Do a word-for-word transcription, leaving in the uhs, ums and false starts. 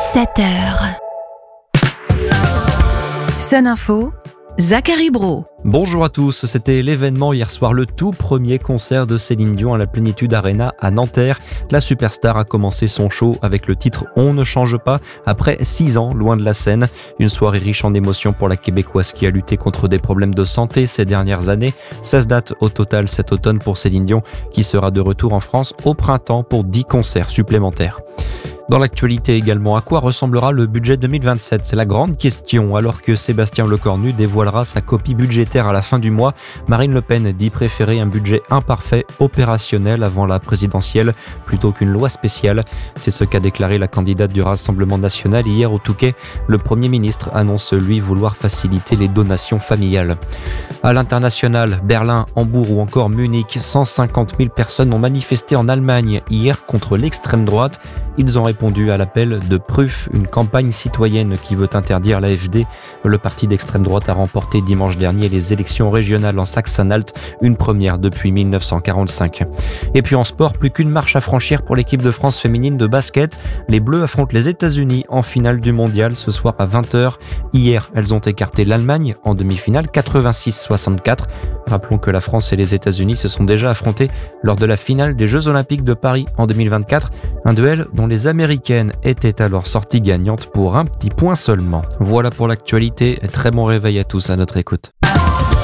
sept heures. Sun Info, Zachary Brault. Bonjour à tous, c'était l'événement hier soir, le tout premier concert de Céline Dion à la Plénitude Arena à Nanterre. La superstar a commencé son show avec le titre « On ne change pas » après six ans loin de la scène. Une soirée riche en émotions pour la Québécoise qui a lutté contre des problèmes de santé ces dernières années. seize dates au total cet automne pour Céline Dion qui sera de retour en France au printemps pour dix concerts supplémentaires. Dans l'actualité également, à quoi ressemblera le budget deux mille vingt-sept ? C'est la grande question. Alors que Sébastien Lecornu dévoilera sa copie budgétaire à la fin du mois, Marine Le Pen dit préférer un budget imparfait, opérationnel avant la présidentielle, plutôt qu'une loi spéciale. C'est ce qu'a déclaré la candidate du Rassemblement national hier au Touquet. Le Premier ministre annonce lui vouloir faciliter les donations familiales. À l'international, Berlin, Hambourg ou encore Munich, cent cinquante mille personnes ont manifesté en Allemagne hier contre l'extrême droite. Ils ont répondu à l'appel de Prüf, une campagne citoyenne qui veut interdire l'A F D. Le parti d'extrême droite a remporté dimanche dernier les élections régionales en Saxe-Anhalt, une première depuis dix-neuf cent quarante-cinq. Et puis en sport, plus qu'une marche à franchir pour l'équipe de France féminine de basket. Les Bleus affrontent les États-Unis en finale du mondial ce soir à vingt heures. Hier, elles ont écarté l'Allemagne en demi-finale quatre-vingt-six soixante-quatre. Rappelons que la France et les États-Unis se sont déjà affrontés lors de la finale des Jeux Olympiques de Paris en deux mille vingt-quatre. Un duel dont les Américaines étaient alors sorties gagnantes pour un petit point seulement. Voilà pour l'actualité. Très bon réveil à tous à notre écoute.